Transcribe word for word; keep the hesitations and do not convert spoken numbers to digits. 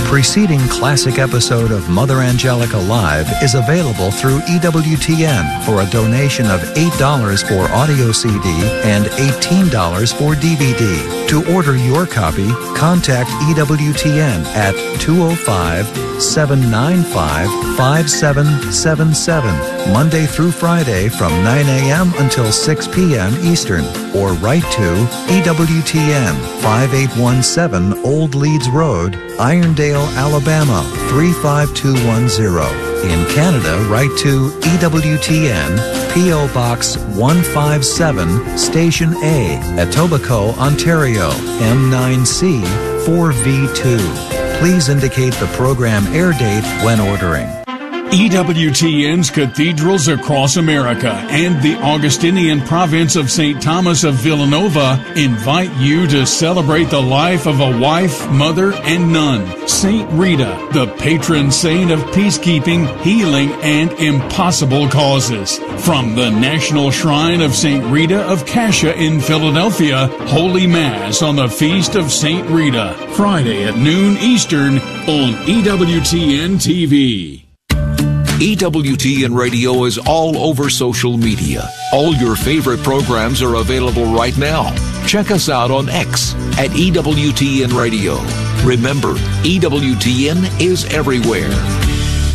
preceding classic episode of Mother Angelica Live is available through E W T N for a donation of eight dollars for audio C D and eighteen dollars for D V D. To order your copy, contact E W T N at two oh five, seven nine five, five seven seven seven, Monday through Friday from nine a.m. until six p.m. Eastern, or write to E W T N, five eight one seven Old Leeds Road, Irondale, Alabama, three five two one zero. In Canada, write to E W T N, P O Box one five seven, Station A, Etobicoke, Ontario, M nine C four V two. Please indicate the program air date when ordering. E W T N's cathedrals across America and the Augustinian province of Saint Thomas of Villanova invite you to celebrate the life of a wife, mother, and nun, Saint Rita, the patron saint of peacekeeping, healing, and impossible causes. From the National Shrine of Saint Rita of Cascia in Philadelphia, Holy Mass on the Feast of Saint Rita, Friday at noon Eastern on E W T N T V. E W T N Radio is all over social media. All your favorite programs are available right now. Check us out on X at E W T N Radio. Remember, E W T N is everywhere.